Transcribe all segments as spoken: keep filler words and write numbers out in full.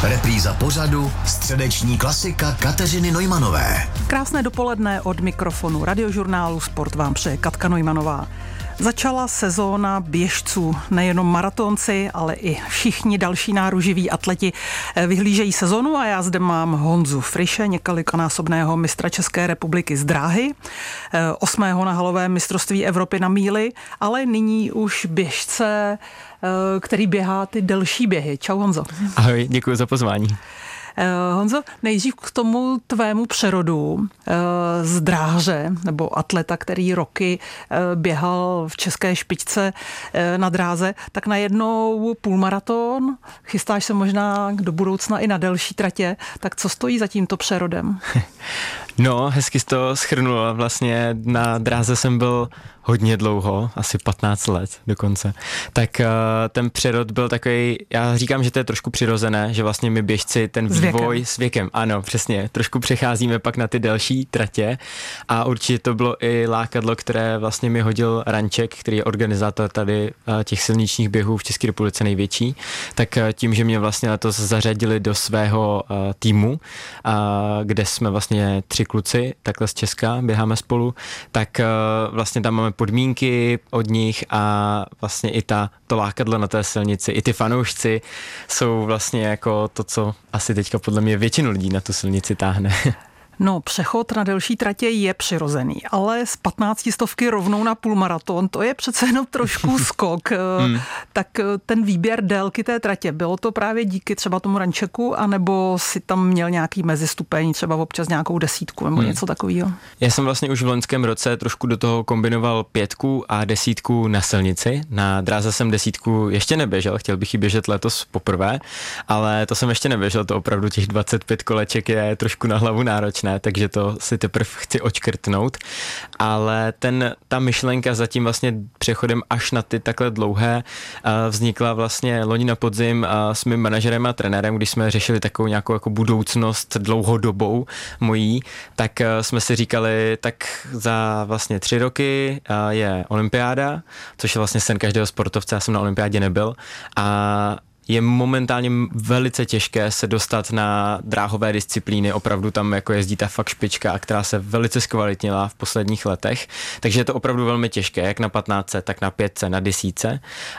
Repríza pořadu středeční klasika Kateřiny Neumanové. Krásné dopoledne od mikrofonu radiožurnálu Sport vám přeje Katka Neumannová. Začala sezóna běžců, nejenom maratonci, ale i všichni další náruživí atleti vyhlížejí sezonu a já zde mám Honzu Friše, několikanásobného mistra České republiky z dráhy, osmého na halovém mistrovství Evropy na míli, ale nyní už běžce, který běhá ty delší běhy. Čau Honzo. Ahoj, děkuji za pozvání. Honzo, nejdřív k tomu tvému přerodu z dráhaře nebo atleta, který roky běhal v české špičce na dráze, tak najednou půlmaraton, chystáš se možná do budoucna i na delší tratě, tak co stojí za tímto přerodem? No, hezky jsi to shrnula. Vlastně na dráze jsem byl hodně dlouho, asi patnáct let dokonce. Tak uh, ten přerod byl takový, já říkám, že to je trošku přirozené, že vlastně my běžci ten vývoj s věkem, s věkem ano, přesně, trošku přecházíme pak na ty delší tratě a určitě to bylo i lákadlo, které vlastně mi hodil Ranček, který je organizátor tady uh, těch silničních běhů v České republice největší, tak uh, tím, že mě vlastně letos zařadili do svého uh, týmu, uh, kde jsme vlastně tři kluci, takhle z Česka, běháme spolu, tak uh, vlastně tam máme podmínky od nich a vlastně i ta, to lákadlo na té silnici, i ty fanoušci jsou vlastně jako to, co asi teďka podle mě většinu lidí na tu silnici táhne. No, přechod na delší tratě je přirozený, ale z patnáctistovky rovnou na půlmaraton, to je přece jenom trošku skok. Hmm. Tak ten výběr délky té tratě, bylo to právě díky třeba tomu Rančeku, anebo si tam měl nějaký mezistupeň, třeba občas nějakou desítku nebo hmm. něco takového? Já jsem vlastně už v loňském roce trošku do toho kombinoval pětku a desítku na silnici. Na dráze jsem desítku ještě neběžel, chtěl bych ji běžet letos poprvé, ale to jsem ještě neběžel, to opravdu těch dvacet pět koleček je trošku na hlavu náročné, takže to si teprve chci očkrtnout, ale ten, ta myšlenka za tím vlastně přechodem až na ty takhle dlouhé vznikla vlastně loni na podzim s mým manažerem a trenérem, když jsme řešili takovou nějakou jako budoucnost dlouhodobou mojí, tak jsme si říkali, tak za vlastně tři roky je olympiáda, což je vlastně sen každého sportovce, já jsem na olympiádě nebyl a je momentálně velice těžké se dostat na dráhové disciplíny, opravdu tam jako jezdí ta fakt špička, která se velice zkvalitnila v posledních letech, takže je to opravdu velmi těžké, jak na patnáctce, tak na pětce, na desítce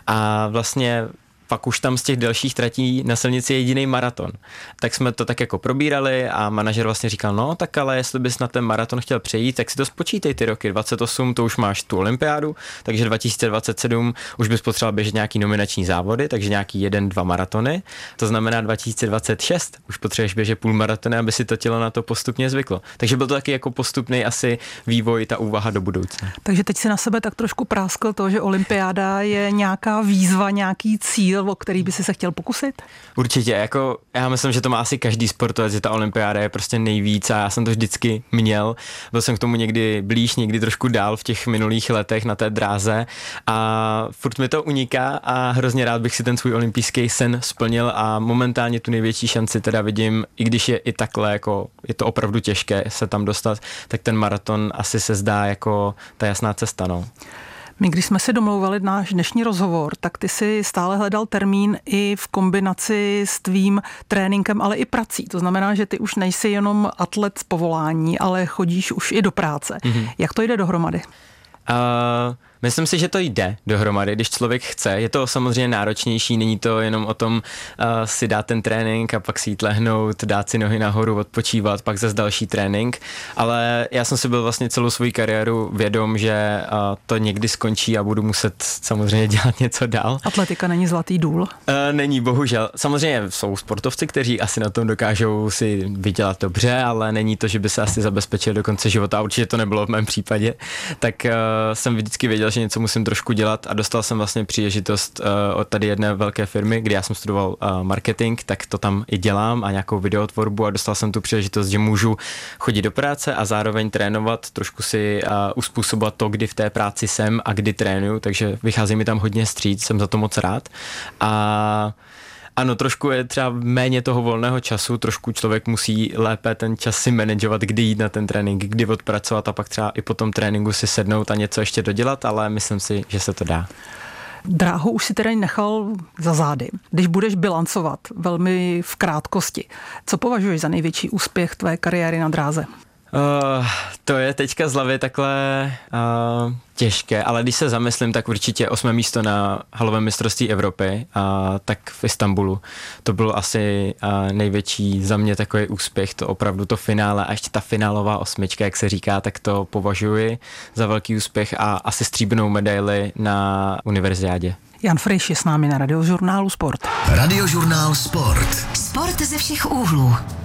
a vlastně pak už tam z těch delších tratí na silnici je jediný maraton. Tak jsme to tak jako probírali a manažer vlastně říkal, no tak ale jestli bys na ten maraton chtěl přejít, tak si to spočítej ty roky. dvacet osm to už máš tu olympiádu, takže dva tisíce dvacet sedm už bys potřeboval běžet nějaký nominační závody, takže nějaký jeden, dva maratony. To znamená dva tisíce dvacet šest už potřebuješ běžet půl maratony, aby si to tělo na to postupně zvyklo. Takže byl to taky jako postupný asi vývoj, ta úvaha do budoucna. Takže teď si na sebe tak trošku práskl to, že olympiáda je nějaká výzva, nějaký cíl, o který by si se chtěl pokusit? Určitě, jako já myslím, že to má asi každý sportovec, že ta olympiáda je prostě nejvíc a já jsem to vždycky měl. Byl jsem k tomu někdy blíž, někdy trošku dál v těch minulých letech na té dráze a furt mi to uniká a hrozně rád bych si ten svůj olympijský sen splnil a momentálně tu největší šanci teda vidím, i když je i takhle, jako je to opravdu těžké se tam dostat, tak ten maraton asi se zdá jako ta jasná cesta, no. My, když jsme si domlouvali náš dnešní rozhovor, tak ty si stále hledal termín i v kombinaci s tvým tréninkem, ale i prací. To znamená, že ty už nejsi jenom atlet z povolání, ale chodíš už i do práce. Mm-hmm. Jak to jde dohromady? Uh... Myslím si, že to jde dohromady, když člověk chce. Je to samozřejmě náročnější, není to jenom o tom uh, si dát ten trénink a pak si jít lehnout, dát si nohy nahoru, odpočívat, pak zase další trénink. Ale já jsem si byl vlastně celou svou kariéru vědom, že uh, to někdy skončí a budu muset samozřejmě dělat něco dál. Atletika není zlatý důl? Uh, není, bohužel. Samozřejmě jsou sportovci, kteří asi na tom dokážou si vydělat dobře, ale není to, že by se asi zabezpečil do konce života. Určitě to nebylo v mém případě. Tak uh, jsem vždycky věděl, že něco musím trošku dělat a dostal jsem vlastně příležitost uh, od tady jedné velké firmy, kde já jsem studoval uh, marketing, tak to tam i dělám a nějakou videotvorbu a dostal jsem tu příležitost, že můžu chodit do práce a zároveň trénovat, trošku si uh, uspůsobovat to, kdy v té práci jsem a kdy trénuju, takže vychází mi tam hodně vstříc, jsem za to moc rád. A ano, trošku je třeba méně toho volného času, trošku člověk musí lépe ten čas si manažovat, kdy jít na ten trénink, kdy odpracovat a pak třeba i po tom tréninku si sednout a něco ještě dodělat, ale myslím si, že se to dá. Dráhu už si tedy nechal za zády. Když budeš bilancovat velmi v krátkosti, co považuješ za největší úspěch tvé kariéry na dráze? Uh, to je teďka z hlavy takhle uh, těžké, ale když se zamyslím, tak určitě osmé místo na halovém mistrovství Evropy, uh, tak v Istanbulu. To byl asi uh, největší za mě takový úspěch, to opravdu to finále a ještě ta finálová osmička, jak se říká, tak to považuji za velký úspěch a asi stříbrnou medaili na univerziádě. Jan Friš je s námi na Radiožurnálu Sport. Radiožurnál Sport. Sport ze všech úhlů.